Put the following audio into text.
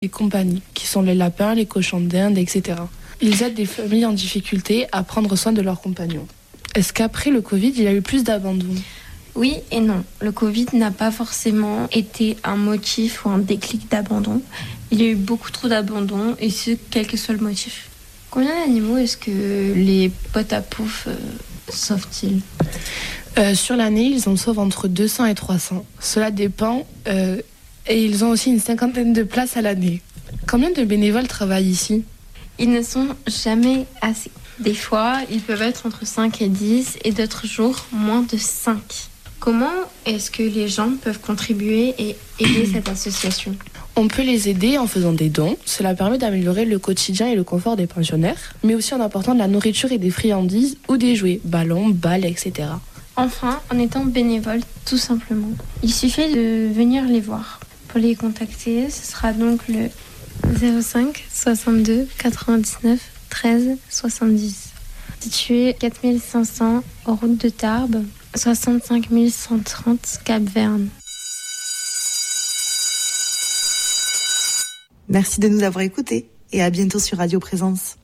et compagnie, qui sont les lapins, les cochons d'Inde, etc. Ils aident des familles en difficulté à prendre soin de leurs compagnons. Est-ce qu'après le Covid, il y a eu plus d'abandon ? Oui et non. Le Covid n'a pas forcément été un motif ou un déclic d'abandon. Il y a eu beaucoup trop d'abandon, et ce, quel que soit le motif. Combien d'animaux est-ce que les potes à pouf sauvent-ils ? Sur l'année, ils en sauvent entre 200 et 300. Cela dépend, et ils ont aussi une 50aine de places à l'année. Combien de bénévoles travaillent ici ? Ils ne sont jamais assez. Des fois, ils peuvent être entre 5 et 10, et d'autres jours, moins de 5. Comment est-ce que les gens peuvent contribuer et aider cette association ? On peut les aider en faisant des dons. Cela permet d'améliorer le quotidien et le confort des pensionnaires, mais aussi en apportant de la nourriture et des friandises ou des jouets, ballons, balles, etc. Enfin, en étant bénévole, tout simplement. Il suffit de venir les voir. Pour les contacter, ce sera donc le 05 62 99 13 70. Situé 4500 route de Tarbes, 65 130 Cap-Verne. Merci de nous avoir écoutés et à bientôt sur Radio Présence.